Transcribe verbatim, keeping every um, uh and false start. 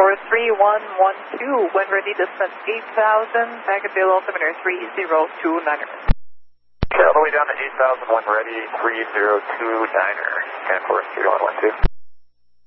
four three one one two, when ready, descent eight thousand, back at below altimeter three zero two niner. Okay, all the way down to eight thousand, when ready, three zero two niner, and four three one one two.